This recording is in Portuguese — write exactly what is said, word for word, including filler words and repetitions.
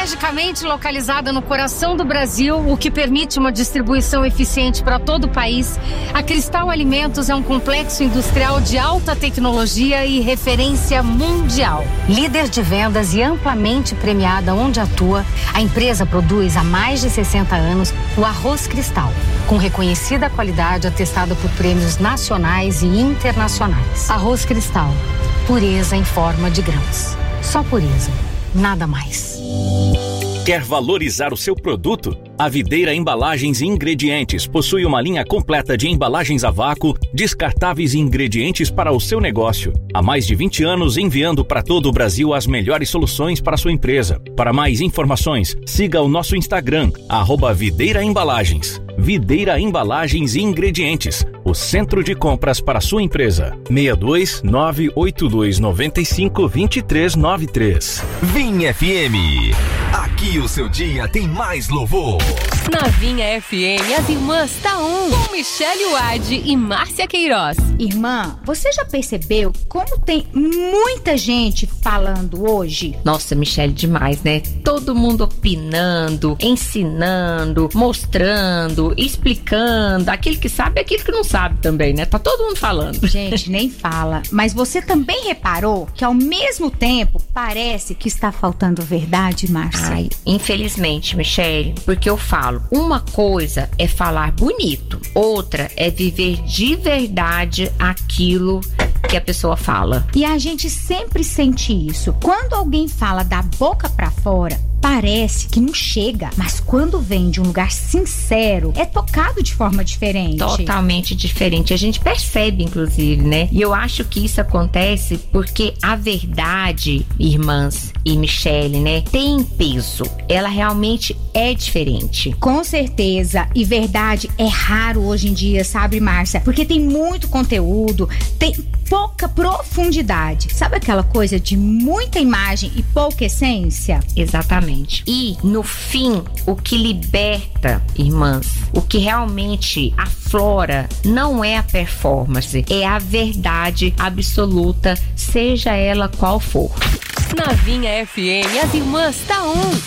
Estrategicamente localizada no coração do Brasil, o que permite uma distribuição eficiente para todo o país, a Cristal Alimentos é um complexo industrial de alta tecnologia e referência mundial. Líder de vendas e amplamente premiada onde atua, a empresa produz há mais de sessenta anos o arroz Cristal, com reconhecida qualidade atestada por prêmios nacionais e internacionais. Arroz Cristal, pureza em forma de grãos. Só pureza, nada mais. Quer valorizar o seu produto? A Videira Embalagens e Ingredientes possui uma linha completa de embalagens a vácuo, descartáveis e ingredientes para o seu negócio. Há mais de vinte anos enviando para todo o Brasil as melhores soluções para a sua empresa. Para mais informações, siga o nosso Instagram, arroba Videira Embalagens. Videira Embalagens e Ingredientes, o centro de compras para a sua empresa. seis dois nove oito dois nove cinco dois três nove três. Vim F M. Aqui o seu dia tem mais louvor. Na Vinha F M, as irmãs Taum, com Michele Wade e Márcia Queiroz. Irmã, você já percebeu como tem muita gente falando hoje? Nossa, Michele, demais, né? Todo mundo opinando, ensinando, mostrando, explicando. Aquele que sabe e aquele que não sabe também, né? Tá todo mundo falando. Gente, nem fala. Mas você também reparou que ao mesmo tempo parece que está faltando verdade, Márcia? Ai, infelizmente, Michele, porque eu falo, uma coisa é falar bonito, outra é viver de verdade aquilo que a pessoa fala. E a gente sempre sente isso. Quando alguém fala da boca pra fora, parece que não chega, mas quando vem de um lugar sincero, é tocado de forma diferente. Totalmente diferente. A gente percebe, inclusive, né? E eu acho que isso acontece porque a verdade, irmãs e Michele, né, tem peso. Ela realmente é diferente. Com certeza. E verdade é raro hoje em dia, sabe, Márcia? Porque tem muito conteúdo, tem pouca profundidade. Sabe aquela coisa de muita imagem e pouca essência? Exatamente. E, no fim, o que liberta, irmãs, o que realmente aflora não é a performance, é a verdade absoluta, seja ela qual for. Na Vinha F M, as irmãs Taum,